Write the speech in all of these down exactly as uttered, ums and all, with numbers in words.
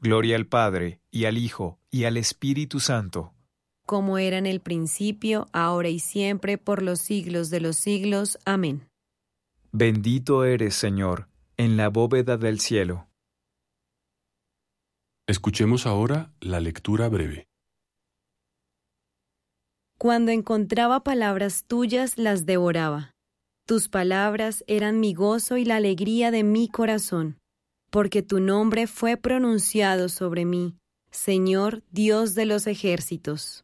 Gloria al Padre, y al Hijo, y al Espíritu Santo. Como era en el principio, ahora y siempre, por los siglos de los siglos. Amén. Bendito eres, Señor, en la bóveda del cielo. Escuchemos ahora la lectura breve. Cuando encontraba palabras tuyas, las devoraba. Tus palabras eran mi gozo y la alegría de mi corazón, porque tu nombre fue pronunciado sobre mí, Señor, Dios de los ejércitos.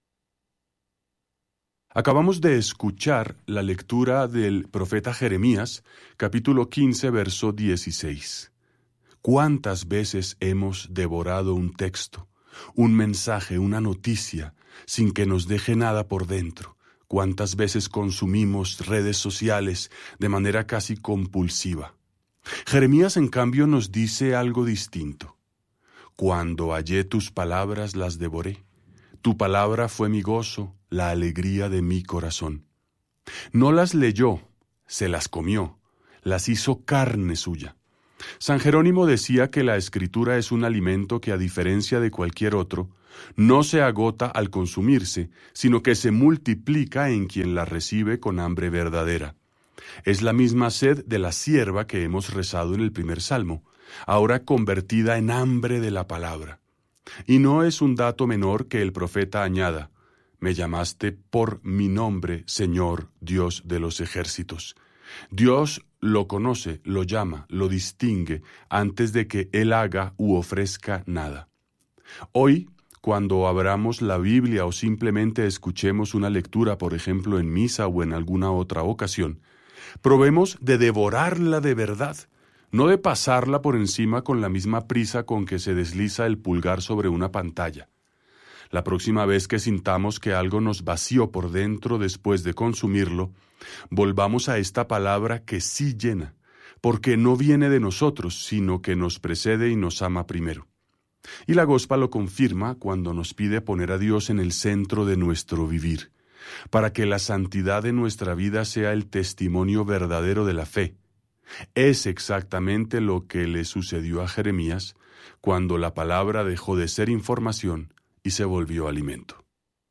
Acabamos de escuchar la lectura del profeta Jeremías, capítulo quince, verso dieciséis. ¿Cuántas veces hemos devorado un texto, un mensaje, una noticia, sin que nos deje nada por dentro? ¿Cuántas veces consumimos redes sociales de manera casi compulsiva? Jeremías, en cambio, nos dice algo distinto. Cuando hallé tus palabras, las devoré. Tu palabra fue mi gozo, la alegría de mi corazón. No las leyó, se las comió, las hizo carne suya. San Jerónimo decía que la Escritura es un alimento que, a diferencia de cualquier otro, no se agota al consumirse, sino que se multiplica en quien la recibe con hambre verdadera. Es la misma sed de la sierva que hemos rezado en el primer salmo, ahora convertida en hambre de la palabra. Y no es un dato menor que el profeta añada: me llamaste por mi nombre, Señor, Dios de los ejércitos. Dios lo conoce, lo llama, lo distingue, antes de que Él haga u ofrezca nada. Hoy, cuando abramos la Biblia o simplemente escuchemos una lectura, por ejemplo en misa o en alguna otra ocasión, probemos de devorarla de verdad, no de pasarla por encima con la misma prisa con que se desliza el pulgar sobre una pantalla. La próxima vez que sintamos que algo nos vació por dentro después de consumirlo, volvamos a esta palabra que sí llena, porque no viene de nosotros, sino que nos precede y nos ama primero. Y la Gospa lo confirma cuando nos pide poner a Dios en el centro de nuestro vivir, para que la santidad de nuestra vida sea el testimonio verdadero de la fe. Es exactamente lo que le sucedió a Jeremías cuando la palabra dejó de ser información y se volvió alimento.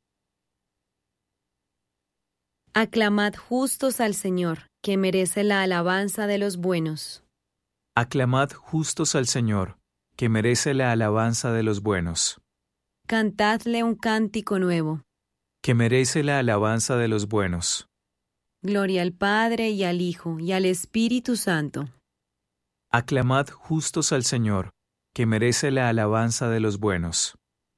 Aclamad justos al Señor, que merece la alabanza de los buenos. Aclamad justos al Señor, que merece la alabanza de los buenos. Cantadle un cántico nuevo. Que merece la alabanza de los buenos. Gloria al Padre y al Hijo y al Espíritu Santo. Aclamad justos al Señor, que merece la alabanza de los buenos.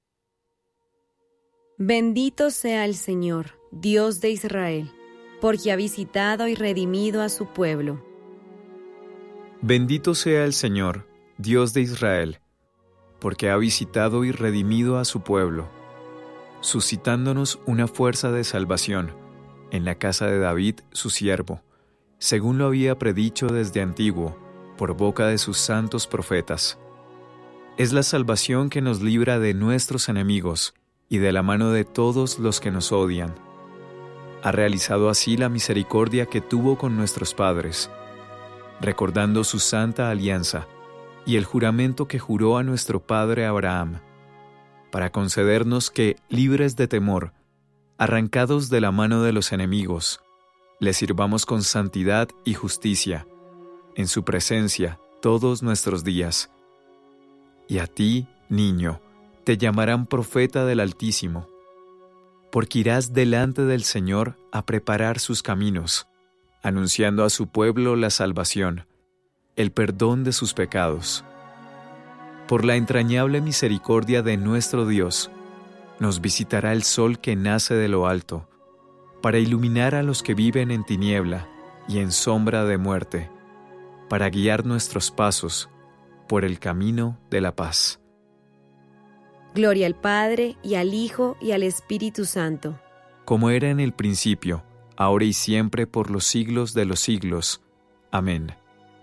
Bendito sea el Señor, Dios de Israel, porque ha visitado y redimido a su pueblo. Bendito sea el Señor, Dios de Israel, porque ha visitado y redimido a su pueblo, suscitándonos una fuerza de salvación en la casa de David, su siervo, según lo había predicho desde antiguo, por boca de sus santos profetas. Es la salvación que nos libra de nuestros enemigos y de la mano de todos los que nos odian. Ha realizado así la misericordia que tuvo con nuestros padres, recordando su santa alianza y el juramento que juró a nuestro padre Abraham, para concedernos que, libres de temor, arrancados de la mano de los enemigos, le sirvamos con santidad y justicia, en su presencia todos nuestros días. Y a ti, niño, te llamarán profeta del Altísimo, porque irás delante del Señor a preparar sus caminos, anunciando a su pueblo la salvación, el perdón de sus pecados. Por la entrañable misericordia de nuestro Dios, nos visitará el sol que nace de lo alto, para iluminar a los que viven en tiniebla y en sombra de muerte, para guiar nuestros pasos por el camino de la paz. Gloria al Padre, y al Hijo, y al Espíritu Santo. Como era en el principio, ahora y siempre, por los siglos de los siglos. Amén.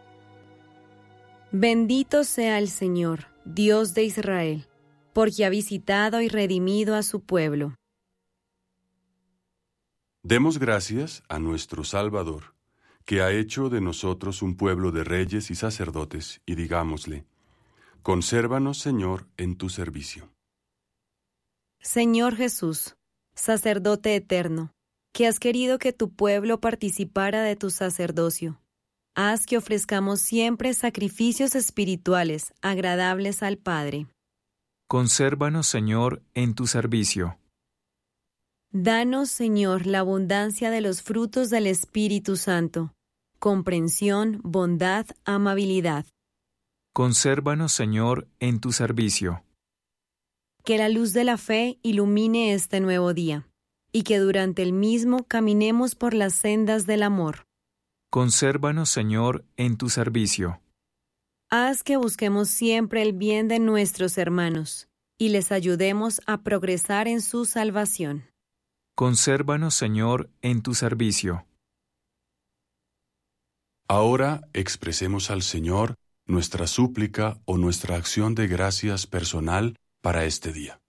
Bendito sea el Señor, Dios de Israel, porque ha visitado y redimido a su pueblo. Demos gracias a nuestro Salvador, que ha hecho de nosotros un pueblo de reyes y sacerdotes, y digámosle: Consérvanos, Señor, en tu servicio. Señor Jesús, sacerdote eterno, que has querido que tu pueblo participara de tu sacerdocio, haz que ofrezcamos siempre sacrificios espirituales agradables al Padre. Consérvanos, Señor, en tu servicio. Danos, Señor, la abundancia de los frutos del Espíritu Santo, comprensión, bondad, amabilidad. Consérvanos, Señor, en tu servicio. Que la luz de la fe ilumine este nuevo día, y que durante el mismo caminemos por las sendas del amor. Consérvanos, Señor, en tu servicio. Haz que busquemos siempre el bien de nuestros hermanos, y les ayudemos a progresar en su salvación. Consérvanos, Señor, en tu servicio. Ahora expresemos al Señor nuestra súplica o nuestra acción de gracias personal para este día.